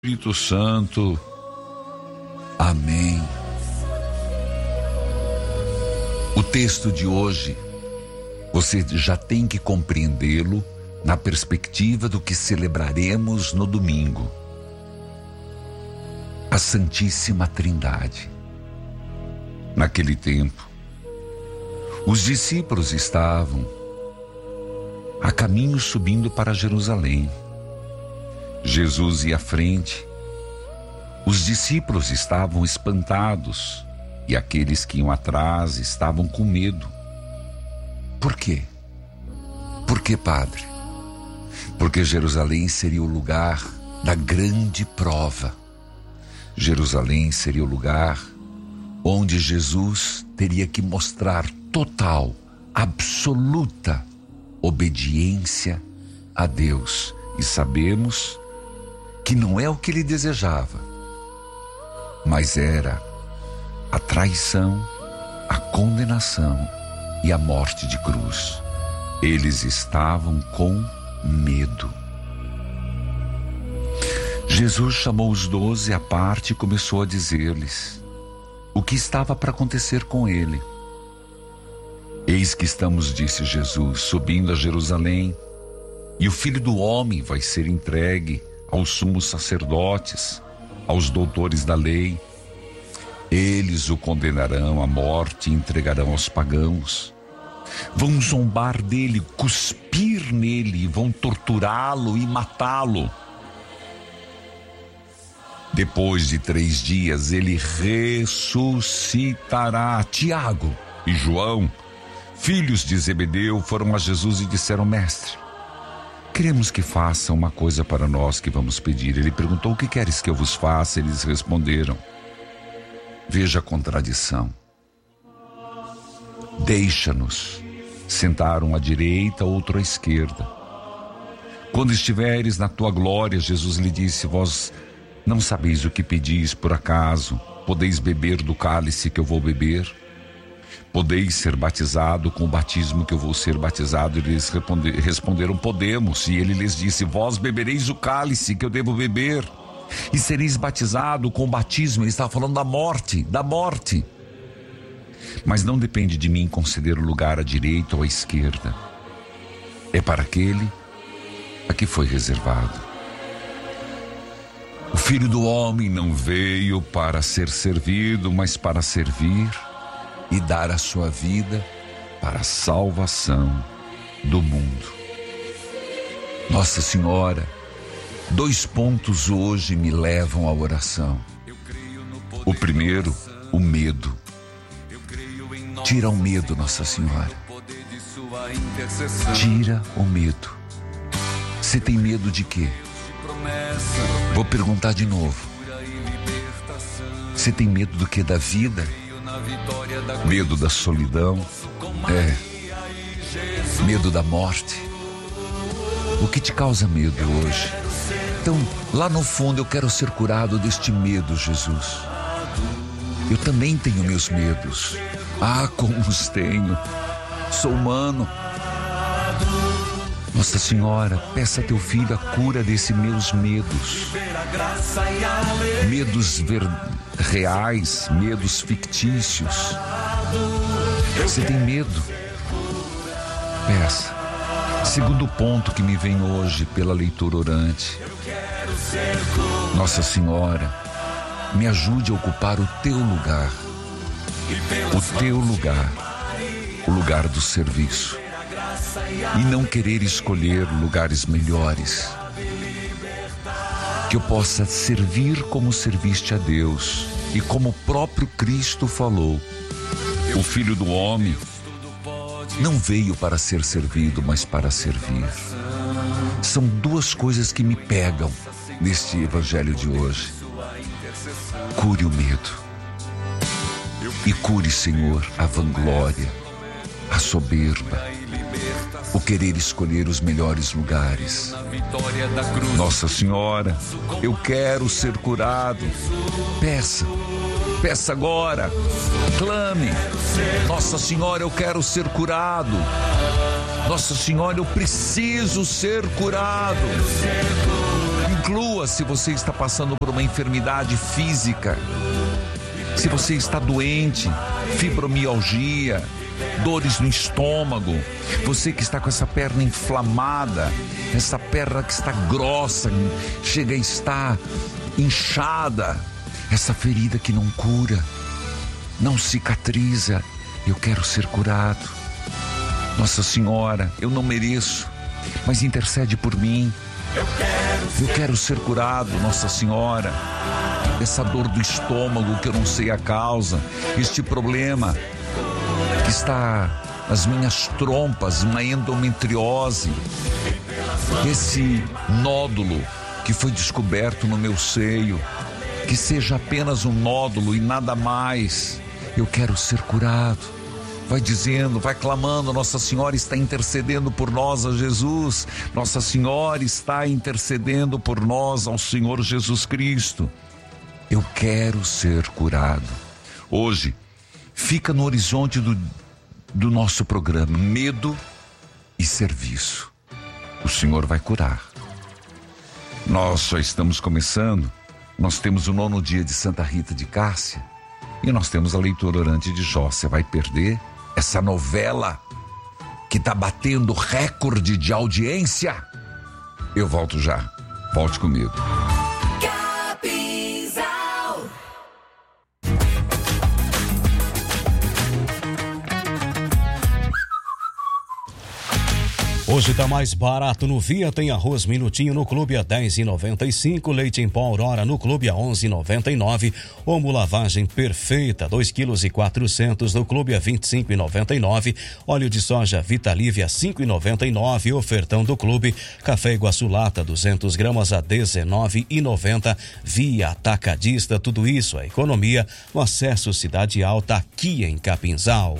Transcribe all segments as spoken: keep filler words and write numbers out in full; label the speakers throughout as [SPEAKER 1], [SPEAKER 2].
[SPEAKER 1] Espírito Santo. Amém. O texto de hoje, você já tem que compreendê-lo na perspectiva do que celebraremos no domingo. A Santíssima Trindade. Naquele tempo, os discípulos estavam a caminho subindo para Jerusalém. Jesus ia à frente. Os discípulos estavam espantados e aqueles que iam atrás estavam com medo. Por quê? Por que, Padre? Porque Jerusalém seria o lugar da grande prova. Jerusalém seria o lugar onde Jesus teria que mostrar total, absoluta obediência a Deus. E sabemos que não é o que ele desejava, mas era a traição, a condenação e a morte de cruz. Eles estavam com medo. Jesus chamou os doze à parte e começou a dizer-lhes o que estava para acontecer com ele. Eis que estamos, disse Jesus, subindo a Jerusalém, e o Filho do Homem vai ser entregue aos sumos sacerdotes, aos doutores da lei. Eles o condenarão à morte e entregarão aos pagãos. Vão zombar dele, cuspir nele, vão torturá-lo e matá-lo. Depois de três dias ele ressuscitará. Tiago e João, filhos de Zebedeu, foram a Jesus e disseram: Mestre, queremos que faça uma coisa para nós que vamos pedir. Ele perguntou: o que queres que eu vos faça? Eles responderam. Veja a contradição. Deixa-nos sentar um à direita, outro à esquerda. Quando estiveres na tua glória, Jesus lhe disse: vós não sabeis o que pedis, por acaso podeis beber do cálice que eu vou beber? Podeis ser batizado com o batismo que eu vou ser batizado? Eles responderam: podemos. E ele lhes disse: vós bebereis o cálice que eu devo beber, e sereis batizado com o batismo. Ele estava falando da morte, da morte. Mas não depende de mim conceder o lugar à direita ou à esquerda. É para aquele a que foi reservado. O Filho do Homem não veio para ser servido, mas para servir e dar a sua vida para a salvação do mundo. Nossa Senhora, dois pontos hoje me levam à oração. O primeiro, o medo. Tira o medo, Nossa Senhora. Tira o medo. Você tem medo de quê? Vou perguntar de novo. Você tem medo do que? Da vida? Medo da solidão? É. Medo da morte? O que te causa medo hoje? Então, lá no fundo eu quero ser curado deste medo, Jesus. Eu também tenho meus medos. Ah, como os tenho. Sou humano. Nossa Senhora, peça a teu filho a cura desses meus medos. Medos ver... reais, medos fictícios. Você tem medo? Peça. Segundo ponto que me vem hoje pela leitura orante. Nossa Senhora, me ajude a ocupar o teu lugar. O teu lugar. O lugar do serviço. E não querer escolher lugares melhores. Que eu possa servir como serviste a Deus. E como o próprio Cristo falou, o Filho do Homem não veio para ser servido, mas para servir. São duas coisas que me pegam neste evangelho de hoje. Cure o medo. E cure, Senhor, a vanglória, a soberba, o querer escolher os melhores lugares. Nossa Senhora, eu quero ser curado. Peça, peça agora, clame. Nossa Senhora, eu quero ser curado. Nossa Senhora, eu preciso ser curado. Inclua se você está passando por uma enfermidade física, se você está doente, fibromialgia, dores no estômago, você que está com essa perna inflamada, essa perna que está grossa, chega a estar inchada, essa ferida que não cura, não cicatriza, eu quero ser curado. Nossa Senhora, eu não mereço, mas intercede por mim. Eu quero, eu quero ser curado, Nossa Senhora, dessa dor do estômago que eu não sei a causa, este problema que está nas minhas trompas, uma endometriose, esse nódulo que foi descoberto no meu seio, que seja apenas um nódulo e nada mais. Eu quero ser curado. Vai dizendo, vai clamando, Nossa Senhora está intercedendo por nós a Jesus, Nossa Senhora está intercedendo por nós ao Senhor Jesus Cristo. Eu quero ser curado. Hoje, fica no horizonte do, do nosso programa, medo e serviço. O Senhor vai curar. Nós só estamos começando, nós temos o nono dia de Santa Rita de Cássia e nós temos a leitura orante de Jó. Você vai perder essa novela que está batendo recorde de audiência? Eu volto já. Volte comigo.
[SPEAKER 2] Hoje tá mais barato no Via, tem arroz minutinho no clube a dez reais e noventa e cinco, leite em pó Aurora no clube a onze reais e noventa e nove, omo lavagem perfeita dois quilos e quatrocentos no clube a vinte e cinco reais e noventa e nove, óleo de soja Vitalívia cinco reais e noventa e nove, ofertão do clube, café Iguaçu lata duzentas gramas a dezenove reais e noventa, Via Atacadista, tudo isso a economia no acesso Cidade Alta aqui em Capinzal.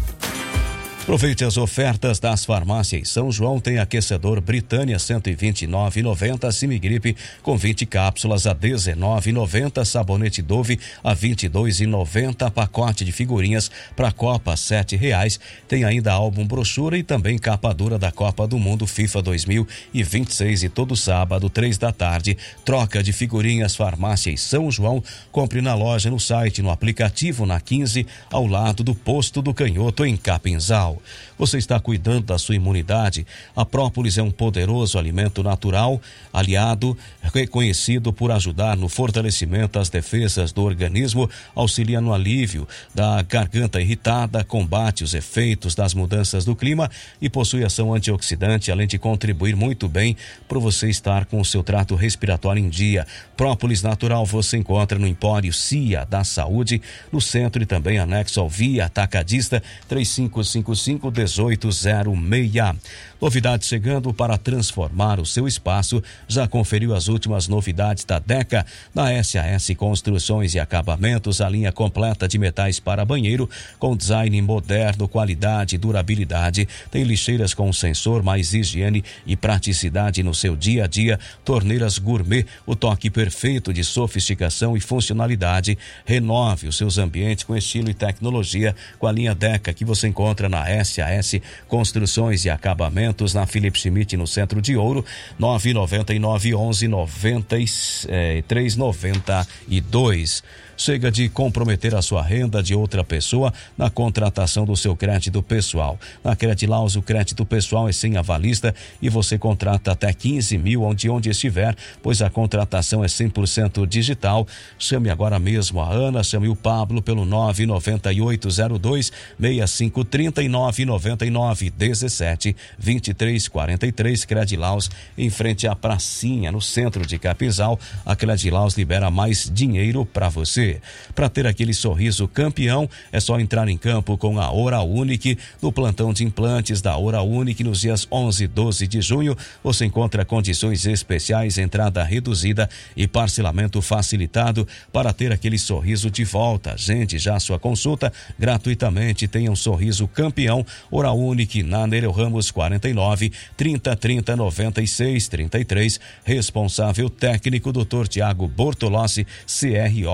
[SPEAKER 2] Aproveite as ofertas das farmácias São João. Tem aquecedor Britânia cento e vinte e nove reais e noventa, Simigripe com vinte cápsulas a dezenove reais e noventa, sabonete Dove a vinte e dois reais e noventa, pacote de figurinhas para a Copa sete reais. Tem ainda álbum brochura e também capa dura da Copa do Mundo FIFA dois mil e vinte e seis, e todo sábado três da tarde troca de figurinhas farmácias São João. Compre na loja, no site, no aplicativo, na quinze, ao lado do Posto do Canhoto em Capinzal. Você está cuidando da sua imunidade? A própolis é um poderoso alimento natural, aliado, reconhecido por ajudar no fortalecimento das defesas do organismo, auxilia no alívio da garganta irritada, combate os efeitos das mudanças do clima e possui ação antioxidante, além de contribuir muito bem para você estar com o seu trato respiratório em dia. Própolis natural você encontra no Empório Cia da Saúde, no centro, e também anexo ao Via Atacadista três cinco cinco cinco, um oito zero seis. Novidades chegando para transformar o seu espaço. Já conferiu as últimas novidades da Deca? Na S A S Construções e Acabamentos, a linha completa de metais para banheiro, com design moderno, qualidade e durabilidade. Tem lixeiras com sensor, mais higiene e praticidade no seu dia a dia. Torneiras gourmet, o toque perfeito de sofisticação e funcionalidade. Renove os seus ambientes com estilo e tecnologia com a linha Deca, que você encontra na S A S Construções e Acabamentos, na Felipe Schmidt, no centro de Ouro, nove nove nove, onze, noventa e três, noventa e dois. Chega de comprometer a sua renda de outra pessoa na contratação do seu crédito pessoal. Na Credilaus, o crédito pessoal é sem avalista e você contrata até quinze mil onde onde estiver, pois a contratação é cem por cento digital. Chame agora mesmo a Ana, chame o Pablo pelo nove nove oito zero dois, seis cinco três zero e nove nove nove, dezessete, vinte e três, quarenta e três. Credilaus, em frente à pracinha, no centro de Capinzal. A Credilaus libera mais dinheiro para você. Para ter aquele sorriso campeão, é só entrar em campo com a Oral Unique. No plantão de implantes da Oral Unique, nos dias onze e doze de junho, você encontra condições especiais, entrada reduzida e parcelamento facilitado para ter aquele sorriso de volta. Agende já sua consulta gratuitamente. Tenha um sorriso campeão. Oral Unique, na Nereu Ramos quarenta e nove, trinta, trinta, noventa e seis, trinta e três. Responsável técnico doutor Tiago Bortolossi, C R O vinte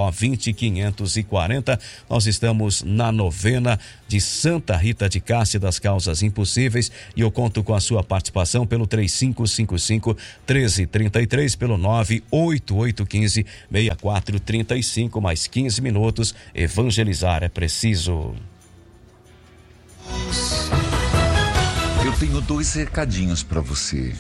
[SPEAKER 2] vinte, quinhentos e quarenta. Nós estamos na novena de Santa Rita de Cássia das Causas Impossíveis e eu conto com a sua participação pelo três cinco cinco cinco, um três três três, pelo nove oito oito um cinco, seis quatro três cinco, mais quinze minutos. Evangelizar é preciso.
[SPEAKER 1] Eu tenho dois recadinhos para você.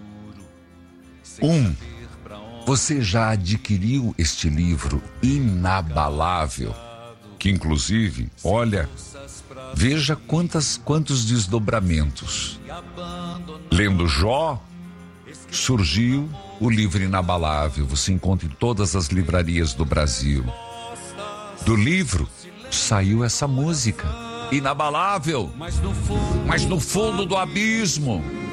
[SPEAKER 1] Um, você já adquiriu este livro inabalável, que inclusive, olha, veja quantas, quantos desdobramentos. Lendo Jó, surgiu o livro inabalável, você encontra em todas as livrarias do Brasil. Do livro saiu essa música, inabalável, mas no fundo do abismo.